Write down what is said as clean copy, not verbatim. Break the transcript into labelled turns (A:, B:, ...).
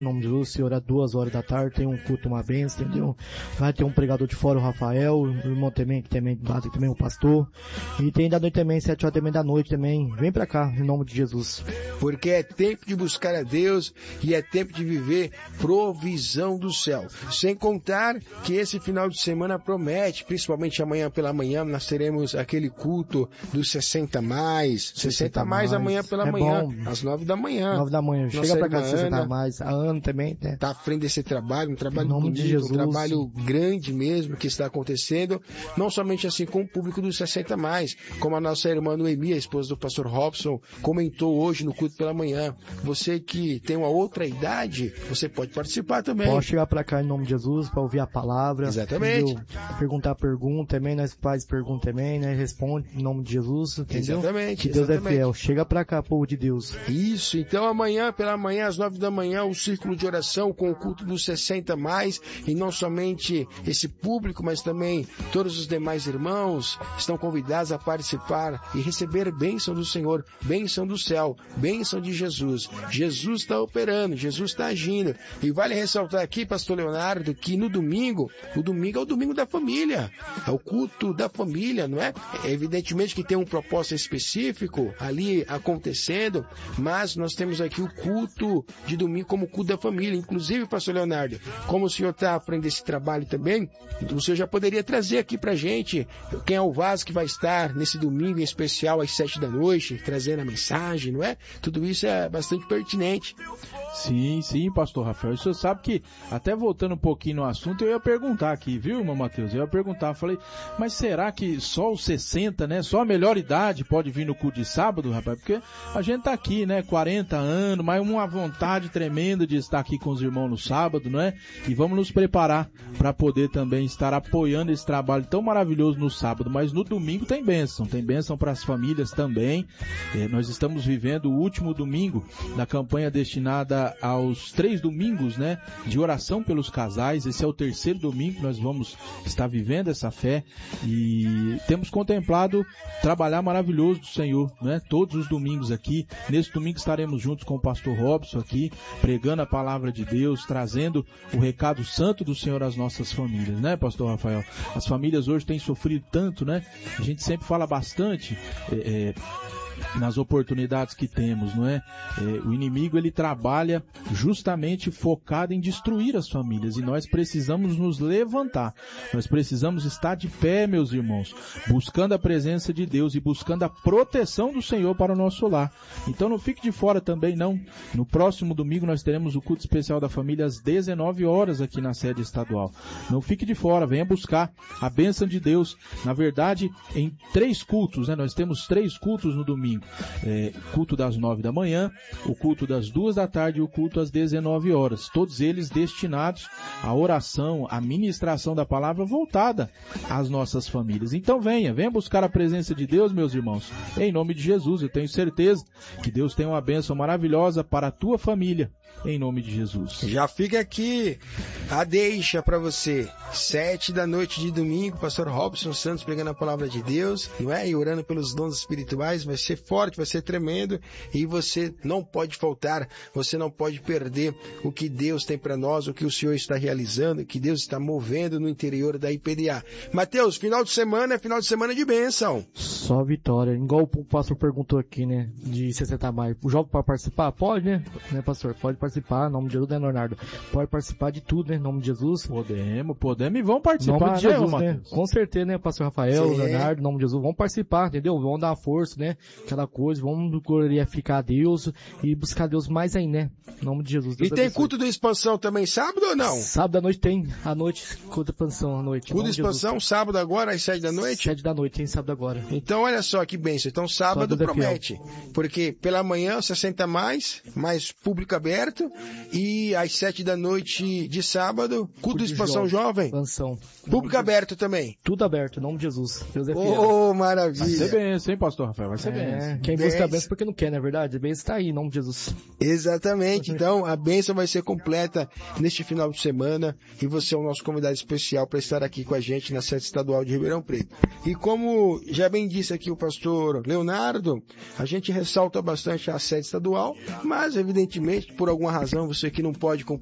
A: Em nome de Jesus, Senhor, às 2h da tarde tem um culto, uma bênção, entendeu? Vai ter um pregador de fora, o Rafael, o irmão também, que também o pastor. E tem da noite também, 7h também da noite também. Vem pra cá, em nome de Jesus.
B: Porque é tempo de buscar a Deus e é tempo de viver provisão do céu. Sem contar que esse final de semana promete, principalmente amanhã pela manhã, nós teremos aquele culto dos 60 mais. 60 mais amanhã pela manhã,
A: bom.
B: às 9 da manhã.
A: 9 da manhã, chega pra cá, 60 mais. A Ana também, né?
B: Tá à frente desse trabalho, um trabalho
A: bonito,
B: um trabalho grande mesmo que está acontecendo, não somente assim com o público dos 60 mais, como a nossa irmã Noemi, a esposa do pastor Robson, comentou hoje no culto pela manhã. Você que tem uma outra idade, você pode participar também.
A: Pode chegar pra cá em nome de Jesus, pra ouvir a palavra.
B: Exatamente.
A: Entendeu? Perguntar pergunta também, nós faz pergunta também, né? Responde em nome de Jesus, entendeu?
B: Exatamente.
A: Que Deus é fiel. Chega pra cá, povo de Deus.
B: Isso, então amanhã, pela manhã, às 9 da manhã, o círculo de oração com o culto dos 60 mais, e não somente esse público, mas também todos os demais irmãos estão convidados a participar e receber bênção do Senhor, bênção do céu, bênção de Jesus. Jesus está operando, Jesus está agindo. E vale ressaltar aqui, pastor Leonardo, que no domingo, o domingo é o domingo da família, é o culto da família, não é? Evidentemente que tem um propósito específico ali acontecendo, mas nós temos aqui o culto de domingo como culto da família. Inclusive, pastor Leonardo, como o senhor está à frente desse trabalho também, o senhor já poderia trazer aqui pra gente quem é o vaso que vai estar nesse domingo em especial às 7 da noite, trazendo a mensagem, não é? Tudo isso é bastante pertinente.
C: Sim, pastor Rafael. O senhor sabe que, até voltando um pouquinho no assunto, eu ia perguntar aqui, viu, irmão Matheus? Eu ia perguntar, falei, mas será que só os 60, né, só a melhor idade pode vir no culto de sábado, rapaz? Porque a gente tá aqui, né, 40 anos, mas uma vontade tremenda de estar aqui com os irmãos no sábado, não é? E vamos nos preparar para poder também estar apoiando esse trabalho tão maravilhoso no sábado, mas no domingo tem bênção para as famílias também. Nós estamos vivendo o último domingo da campanha destinada aos 3 domingos, né, de oração pelos casais. Esse é o 3º domingo que nós vamos estar vivendo essa fé e temos contemplado trabalhar maravilhoso do Senhor, né, todos os domingos aqui. Nesse domingo estaremos juntos com o pastor Robson aqui, pregando a palavra de Deus, trazendo o recado santo do Senhor às nossas famílias, né, pastor Rafael? As famílias hoje têm sofrido tanto, né? A gente sempre fala bastante nas oportunidades que temos, não é? O inimigo, ele trabalha justamente focado em destruir as famílias, e nós precisamos nos levantar, nós precisamos estar de pé, meus irmãos, buscando a presença de Deus e buscando a proteção do Senhor para o nosso lar. Então não fique de fora também, não. No próximo domingo nós teremos o culto especial da família às 19 horas aqui na sede estadual. Não fique de fora, venha buscar a bênção de Deus. Na verdade, em 3 cultos, né? Nós temos 3 cultos no domingo. Culto das 9 da manhã, o culto das 2 da tarde e o culto às 19 horas. Todos eles destinados à oração, à ministração da palavra voltada às nossas famílias. Então venha buscar a presença de Deus, meus irmãos. Em nome de Jesus, eu tenho certeza que Deus tem uma bênção maravilhosa para a tua família. Em nome de Jesus.
B: Já fica aqui a deixa para você. 7 da noite de domingo, pastor Robson Santos pregando a palavra de Deus, não é? E orando pelos dons espirituais. Vai ser forte, vai ser tremendo, e você não pode faltar, você não pode perder o que Deus tem para nós, o que o Senhor está realizando, o que Deus está movendo no interior da IPDA. Mateus, final de semana é final de semana de bênção.
A: Só vitória. Igual o pastor perguntou aqui, né, de 60 mais. O jovem pode participar? Pode, né, pastor? Pode participar, em nome de Jesus, né, Leonardo? Pode participar de tudo, né, em nome de Jesus.
C: Podemos e vão participar,
A: em nome de Jesus,
C: né?
A: Com certeza, né, pastor Rafael, Leonardo, em nome de Jesus, vão participar, entendeu? Vão dar força, né, aquela coisa, vamos glorificar a Deus e buscar Deus mais ainda, né, em nome de Jesus.
B: Deus e tem abençoe. Culto da expansão também, sábado ou não?
A: Sábado à noite tem, à noite, culto da expansão à noite.
B: Culto da expansão, sábado agora, às 7 da noite?
A: 7 da noite, tem sábado agora.
B: Então, olha só que bênção. Então, sábado promete. Porque pela manhã, 60 mais público aberto, e às 7 da noite de sábado, culto da expansão jovem.
A: Expansão.
B: Público aberto também.
A: Tudo aberto, em nome de Jesus. Deus é fiel.
B: Oh, maravilha.
C: Vai ser bênção, hein, pastor Rafael? Vai ser bênção.
A: Quem busca a bênção porque não quer, não é verdade? A bênção está aí, em nome de Jesus.
B: Exatamente. Então, a bênção vai ser completa neste final de semana, e você é o nosso convidado especial para estar aqui com a gente na sede estadual de Ribeirão Preto. E como já bem disse aqui o pastor Leonardo, a gente ressalta bastante a sede estadual, mas evidentemente, por algum alguma razão você que não pode